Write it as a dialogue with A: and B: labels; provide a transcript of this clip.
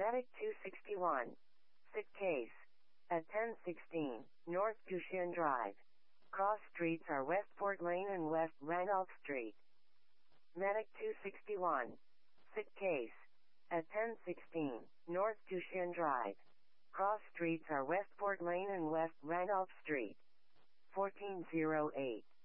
A: Medic 261. Sit case. At 1016 North Tushin Drive. Cross streets are Westport Lane and West Randolph Street. Medic 261. Sit case. At 1016 North Tushin Drive. Cross streets are Westport Lane and West Randolph Street. 1408.